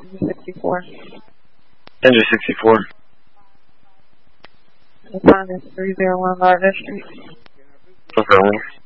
64. Engine 64. The time is 301 Largo Street. Okay.